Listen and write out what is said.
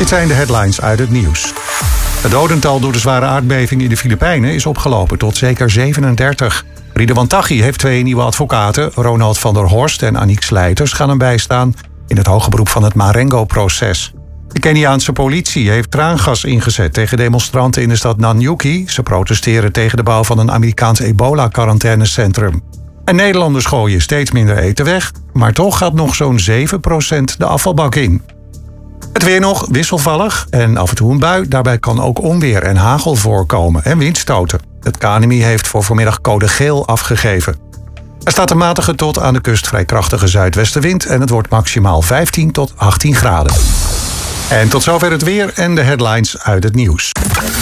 Dit zijn de headlines uit het nieuws. Het dodental door de zware aardbeving in de Filipijnen is opgelopen tot zeker 37. Ridwan Taghi heeft 2 nieuwe advocaten. Ronald van der Horst en Aniek Slijters gaan hem bijstaan in het hoge beroep van het Marengo-proces. De Keniaanse politie heeft traangas ingezet tegen demonstranten in de stad Nanyuki. Ze protesteren tegen de bouw van een Amerikaans ebola-quarantainecentrum. En Nederlanders gooien steeds minder eten weg, maar toch gaat nog zo'n 7% de afvalbak in. Het weer nog wisselvallig en af en toe een bui. Daarbij kan ook onweer en hagel voorkomen en windstoten. Het KNMI heeft voor vanmiddag code geel afgegeven. Er staat een matige tot aan de kust vrij krachtige zuidwestenwind en het wordt maximaal 15 tot 18 graden. En tot zover het weer en de headlines uit het nieuws.